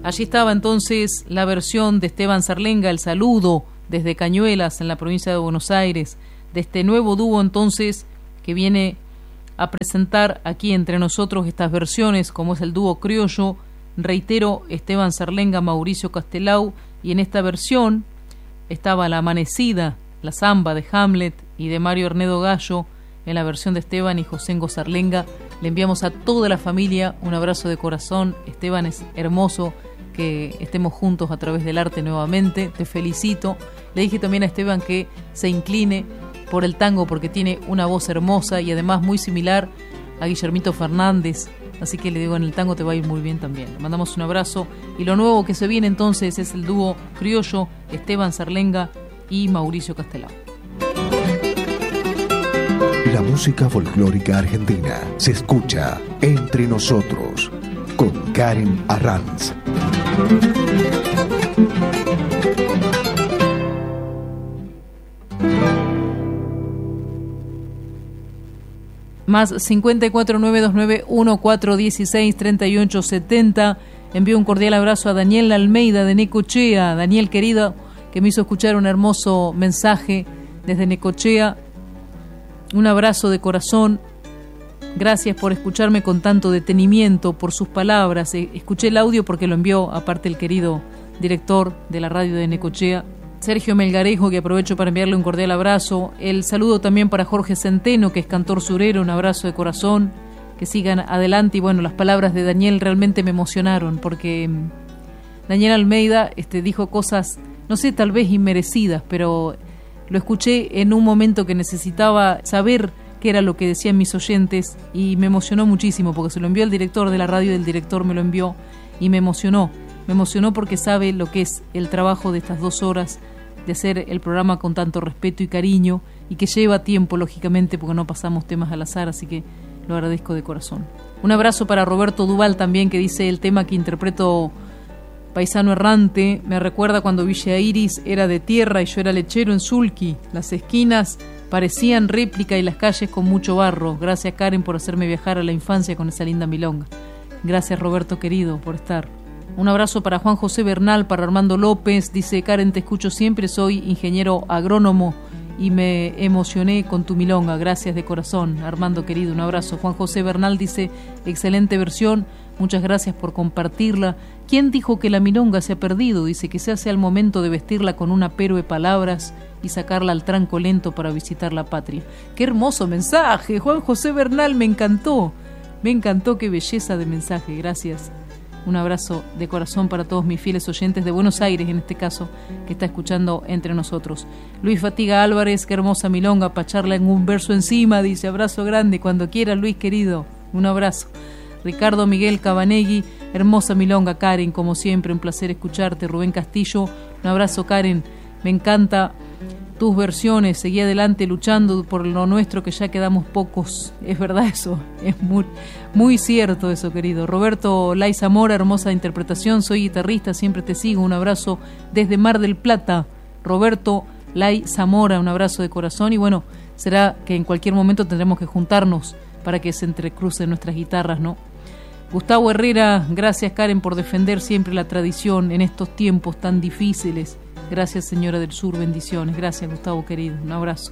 Allí estaba entonces la versión de Esteban Serlenga, El Saludo, desde Cañuelas, en la provincia de Buenos Aires, de este nuevo dúo entonces que viene a presentar aquí entre nosotros estas versiones, como es el dúo criollo, reitero, Esteban Serlenga, Mauricio Castelau, y en esta versión estaba La Amanecida, la samba de Hamlet y de Mario Ernedo Gallo, en la versión de Esteban y Josengo Serlenga. Le enviamos a toda la familia un abrazo de corazón. Esteban, es hermoso que estemos juntos a través del arte nuevamente, te felicito. Le dije también a Esteban que se incline por el tango porque tiene una voz hermosa y además muy similar a Guillermito Fernández, así que le digo, en el tango te va a ir muy bien también. Le mandamos un abrazo y lo nuevo que se viene entonces es el dúo criollo, Esteban Serlenga y Mauricio Castelau. La música folclórica argentina se escucha entre nosotros con Karen Arranz. Más 5492914163870. Envío un cordial abrazo a Daniel Almeida de Necochea. Daniel querido, que me hizo escuchar un hermoso mensaje desde Necochea. Un abrazo de corazón. Gracias por escucharme con tanto detenimiento, por sus palabras. Escuché el audio porque lo envió aparte el querido director de la radio de Necochea, Sergio Melgarejo, que aprovecho para enviarle un cordial abrazo. El saludo también para Jorge Centeno, que es cantor surero, un abrazo de corazón, que sigan adelante. Y bueno, las palabras de Daniel realmente me emocionaron, porque Daniel Almeida dijo cosas, no sé, tal vez inmerecidas, pero lo escuché en un momento que necesitaba saber qué era lo que decían mis oyentes, y me emocionó muchísimo, porque se lo envió el director de la radio y el director me lo envió, y me emocionó porque sabe lo que es el trabajo de estas 2 horas, de hacer el programa con tanto respeto y cariño, y que lleva tiempo, lógicamente, porque no pasamos temas al azar, así que lo agradezco de corazón. Un abrazo para Roberto Duval también, que dice: el tema que interpreto, Paisano Errante, me recuerda cuando Villa Iris era de tierra y yo era lechero en Sulki. Las esquinas parecían réplica y las calles con mucho barro. Gracias, Karen, por hacerme viajar a la infancia con esa linda milonga. Gracias, Roberto querido, por estar. Un abrazo para Juan José Bernal, para Armando López. Dice: Karen, te escucho siempre, soy ingeniero agrónomo y me emocioné con tu milonga. Gracias de corazón, Armando querido, un abrazo. Juan José Bernal dice: excelente versión, muchas gracias por compartirla. ¿Quién dijo que la milonga se ha perdido? Dice que se hace al momento de vestirla con un apero de palabras y sacarla al tranco lento para visitar la patria. ¡Qué hermoso mensaje, Juan José Bernal! Me encantó, qué belleza de mensaje, gracias. Un abrazo de corazón para todos mis fieles oyentes de Buenos Aires, en este caso, que está escuchando entre nosotros. Luis Fatiga Álvarez: qué hermosa milonga, para echarla en un verso encima, dice. Abrazo grande, cuando quiera, Luis querido, un abrazo. Ricardo Miguel Cabanegui: hermosa milonga, Karen, como siempre, un placer escucharte. Rubén Castillo: un abrazo, Karen, me encanta tus versiones, seguí adelante luchando por lo nuestro, que ya quedamos pocos. Es verdad eso, es muy cierto eso, querido. Roberto Lai Zamora: hermosa interpretación, soy guitarrista, siempre te sigo. Un abrazo desde Mar del Plata, Roberto Lai Zamora, un abrazo de corazón. Y bueno, será que en cualquier momento tendremos que juntarnos para que se entrecrucen nuestras guitarras, ¿no? Gustavo Herrera: gracias, Karen, por defender siempre la tradición en estos tiempos tan difíciles. Gracias, señora del sur, bendiciones. Gracias, Gustavo querido, un abrazo.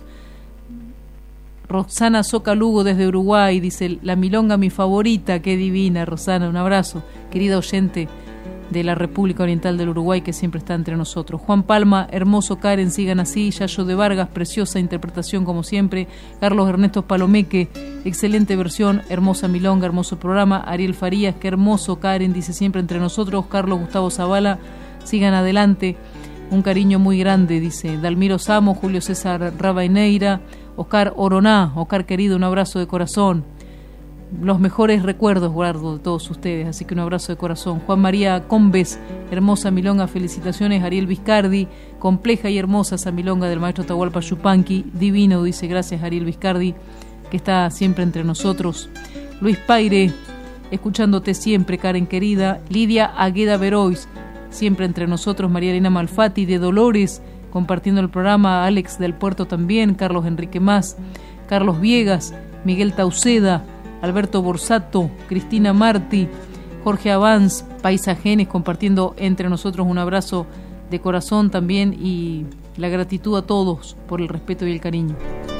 Roxana Soca Lugo desde Uruguay dice: la milonga mi favorita, qué divina, Rosana, un abrazo, querida oyente de la República Oriental del Uruguay, que siempre está entre nosotros. Juan Palma: hermoso, Karen, sigan así. Yayo de Vargas: preciosa interpretación como siempre. Carlos Ernesto Palomeque: excelente versión, hermosa milonga, hermoso programa. Ariel Farías: qué hermoso, Karen, dice, siempre entre nosotros. Carlos Gustavo Zavala: sigan adelante. Un cariño muy grande, dice. Dalmiro Samo, Julio César Rabaineira, Oscar Oroná: Oscar querido, un abrazo de corazón. Los mejores recuerdos guardo de todos ustedes, así que un abrazo de corazón. Juan María Combes: hermosa milonga, felicitaciones. Ariel Vizcardi: compleja y hermosa esa milonga del maestro Atahualpa Yupanqui, divino, dice. Gracias, Ariel Vizcardi, que está siempre entre nosotros. Luis Paire: escuchándote siempre, Karen querida. Lidia Agueda Verois: siempre entre nosotros. María Elena Malfatti de Dolores, compartiendo el programa. Alex del Puerto también. Carlos Enrique Más, Carlos Viegas, Miguel Tauceda, Alberto Borsato, Cristina Martí, Jorge Avance, Paisajenes, compartiendo entre nosotros un abrazo de corazón también y la gratitud a todos por el respeto y el cariño.